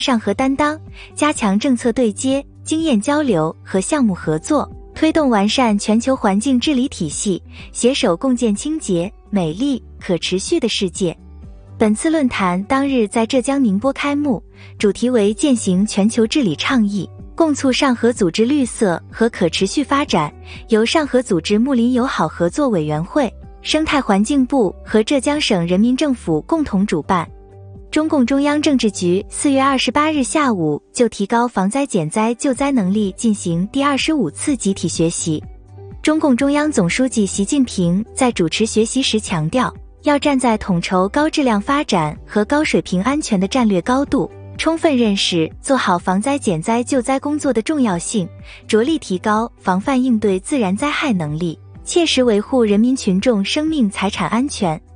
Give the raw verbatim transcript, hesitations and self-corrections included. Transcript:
上合担当，加强政策对接、经验交流和项目合作，推动完善全球环境治理体系，携手共建清洁、美丽、可持续的世界。本次论坛当日在浙江宁波开幕，主题为践行全球治理倡议，共促上合组织绿色和可持续发展，由上合组织睦邻友好合作委员会、生态环境部和浙江省人民政府共同主办。中共中央政治局四月二十八日下午就提高防灾减灾救灾能力进行第二十五次集体学习。中共中央总书记习近平在主持学习时强调，要站在统筹高质量发展和高水平安全的战略高度，充分认识做好防灾减灾救灾工作的重要性，着力提高防范应对自然灾害能力，切实维护人民群众生命财产安全。